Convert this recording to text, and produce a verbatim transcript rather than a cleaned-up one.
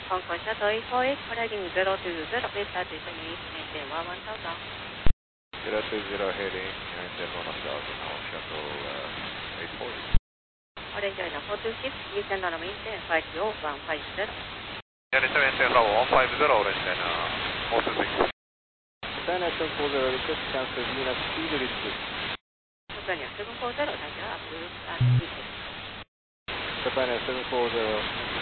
香港Shuttle four eight heading zero two zero, please start with the maintain one one thousand. zero two zero heading, maintain one one thousand, Hong Shuttle uh, eight four eight. Orange Island four two six, descend on maintain five zero one five zero. Yeah, descend maintain level one five zero, Orange Island uh, four two six. China seven four zero, request cancel, Venus speed reduce. Japan seven four zero, Roger, approved and request. Japan seven four zero.